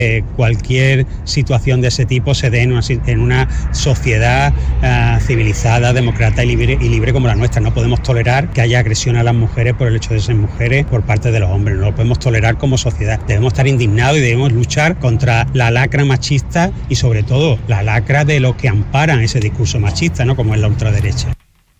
Cualquier situación de ese tipo se dé en una sociedad civilizada, demócrata y libre como la nuestra. No podemos tolerar que haya agresión a las mujeres por el hecho de ser mujeres por parte de los hombres. No lo podemos tolerar como sociedad. Debemos estar indignados y debemos luchar contra la lacra machista y sobre todo la lacra de los que amparan ese discurso machista, ¿no? Como es la ultraderecha.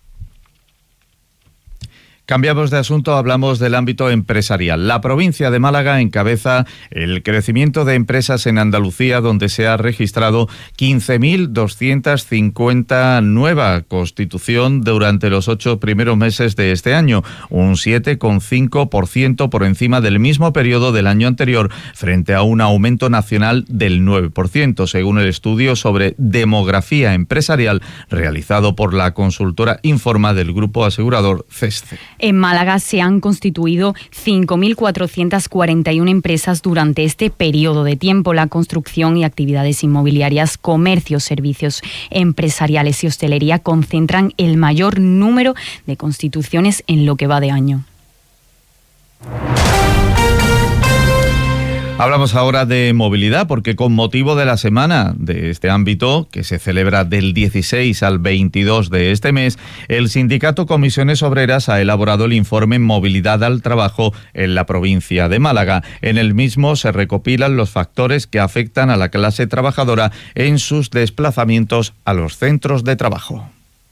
Cambiamos de asunto, hablamos del ámbito empresarial. La provincia de Málaga encabeza el crecimiento de empresas en Andalucía, donde se ha registrado 15.250 nueva constitución durante los 8 primeros meses de este año, un 7,5% por encima del mismo periodo del año anterior, frente a un aumento nacional del 9%, según el estudio sobre demografía empresarial realizado por la consultora Informa del grupo asegurador CESCE. En Málaga se han constituido 5.441 empresas durante este periodo de tiempo. La construcción y actividades inmobiliarias, comercio, servicios empresariales y hostelería concentran el mayor número de constituciones en lo que va de año. Hablamos ahora de movilidad porque con motivo de la semana de este ámbito, que se celebra del 16 al 22 de este mes, el sindicato Comisiones Obreras ha elaborado el informe Movilidad al Trabajo en la provincia de Málaga. En el mismo se recopilan los factores que afectan a la clase trabajadora en sus desplazamientos a los centros de trabajo.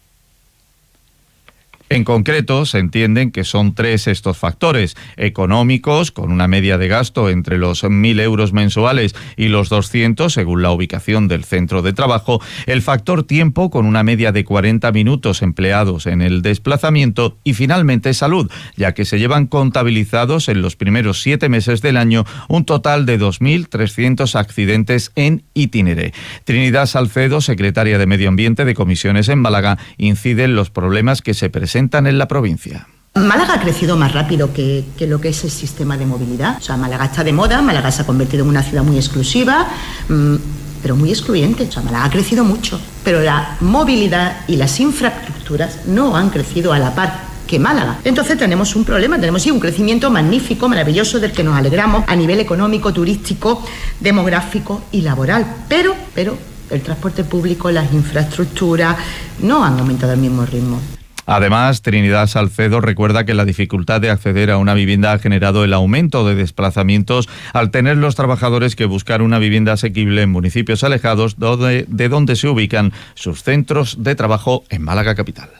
En concreto, se entienden que son 3 estos factores: económicos, con una media de gasto entre los 1.000 euros mensuales y los 200, según la ubicación del centro de trabajo; el factor tiempo, con una media de 40 minutos empleados en el desplazamiento; y finalmente salud, ya que se llevan contabilizados en los primeros 7 meses del año un total de 2.300 accidentes en itinere. Trinidad Salcedo, secretaria de Medio Ambiente de Comisiones en Málaga, incide en los problemas que se presentan en la provincia. Málaga ha crecido más rápido que lo que es el sistema de movilidad. O sea, Málaga está de moda, Málaga se ha convertido en una ciudad muy exclusiva, pero muy excluyente. O sea, Málaga ha crecido mucho, pero la movilidad y las infraestructuras no han crecido a la par que Málaga. Entonces tenemos un problema, tenemos un crecimiento magnífico, maravilloso, del que nos alegramos a nivel económico, turístico, demográfico y laboral. Pero el transporte público, las infraestructuras no han aumentado al mismo ritmo. Además, Trinidad Salcedo recuerda que la dificultad de acceder a una vivienda ha generado el aumento de desplazamientos al tener los trabajadores que buscar una vivienda asequible en municipios alejados de donde se ubican sus centros de trabajo en Málaga capital.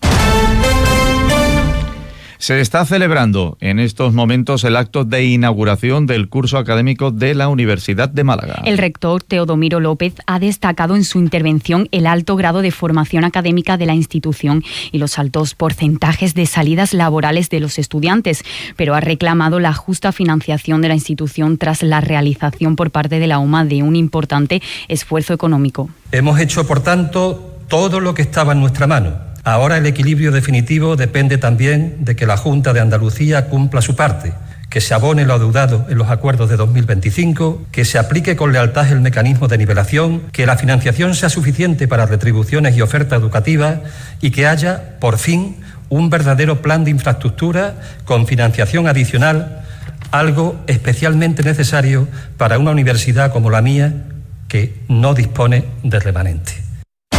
Se está celebrando en estos momentos el acto de inauguración del curso académico de la Universidad de Málaga. El rector Teodomiro López ha destacado en su intervención el alto grado de formación académica de la institución y los altos porcentajes de salidas laborales de los estudiantes, pero ha reclamado la justa financiación de la institución tras la realización por parte de la UMA de un importante esfuerzo económico. Hemos hecho, por tanto, todo lo que estaba en nuestra mano. Ahora el equilibrio definitivo depende también de que la Junta de Andalucía cumpla su parte, que se abone lo adeudado en los acuerdos de 2025, que se aplique con lealtad el mecanismo de nivelación, que la financiación sea suficiente para retribuciones y oferta educativa y que haya, por fin, un verdadero plan de infraestructura con financiación adicional, algo especialmente necesario para una universidad como la mía que no dispone de remanente.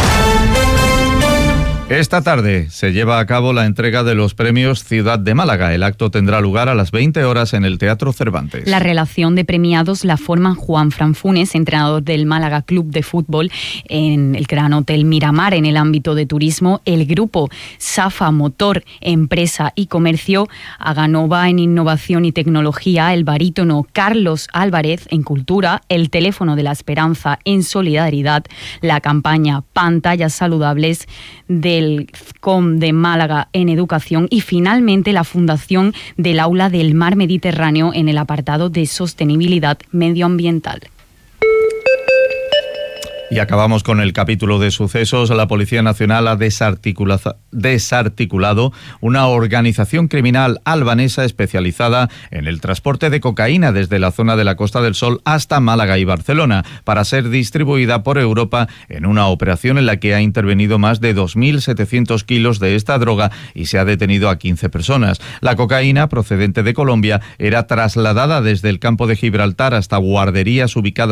Esta tarde se lleva a cabo la entrega de los premios Ciudad de Málaga. El acto tendrá lugar a las 20 horas en el Teatro Cervantes. La relación de premiados la forman Juan Fran Funes, entrenador del Málaga Club de Fútbol, en el Gran Hotel Miramar en el ámbito de turismo; el grupo Safa Motor, Empresa y Comercio; Aganova en innovación y tecnología; el barítono Carlos Álvarez en cultura; el Teléfono de la Esperanza en solidaridad; la campaña Pantallas Saludables del COM de Málaga en educación; y finalmente la fundación del Aula del Mar Mediterráneo en el apartado de sostenibilidad medioambiental. Y acabamos con el capítulo de sucesos. La Policía Nacional ha desarticulado una organización criminal albanesa especializada en el transporte de cocaína desde la zona de la Costa del Sol hasta Málaga y Barcelona, para ser distribuida por Europa en una operación en la que ha intervenido más de 2.700 kilos de esta droga y se ha detenido a 15 personas. La cocaína, procedente de Colombia, era trasladada desde el campo de Gibraltar hasta guarderías ubicadas